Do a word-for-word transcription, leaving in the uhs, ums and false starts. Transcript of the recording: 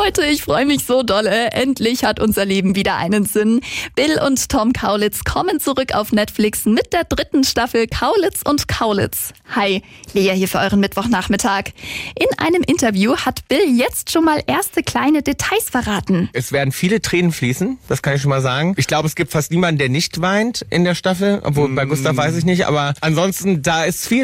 Leute, ich freue mich so dolle. Endlich hat unser Leben wieder einen Sinn. Bill und Tom Kaulitz kommen zurück auf Netflix mit der dritten Staffel Kaulitz und Kaulitz. Hi, Lea hier für euren Mittwochnachmittag. In einem Interview hat Bill jetzt schon mal erste kleine Details verraten. Es werden viele Tränen fließen, das kann ich schon mal sagen. Ich glaube, es gibt fast niemanden, der nicht weint in der Staffel. Obwohl, bei Gustav weiß ich nicht, aber ansonsten, da ist viel